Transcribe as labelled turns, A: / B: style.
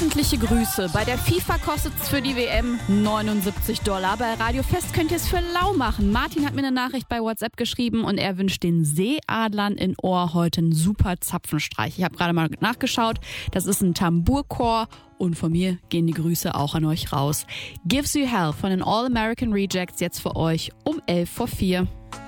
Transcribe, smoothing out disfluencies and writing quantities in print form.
A: Wöchentliche Grüße. Bei der FIFA kostet es für die WM $79. Bei Radio Fest könnt ihr es für lau machen. Martin hat mir eine Nachricht bei WhatsApp geschrieben und er wünscht den Seeadlern in Ohr heute einen super Zapfenstreich. Ich habe gerade mal nachgeschaut. Das ist ein Tambourchor und von mir gehen die Grüße auch an euch raus. Gives You Hell von den All American Rejects jetzt für euch um 4:11.